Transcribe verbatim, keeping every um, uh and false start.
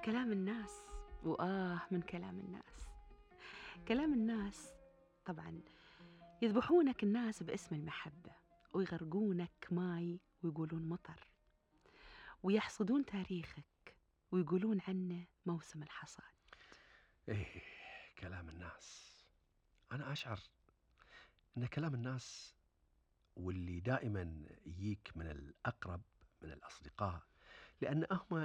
كلام الناس، وآه من كلام الناس. كلام الناس طبعًا يذبحونك الناس باسم المحبة، ويغرقونك ماي ويقولون مطر، ويحصدون تاريخك ويقولون عنه موسم الحصاد. إيه، كلام الناس. أنا أشعر إن كلام الناس واللي دائما يجيك من الأقرب من الأصدقاء، لأن هم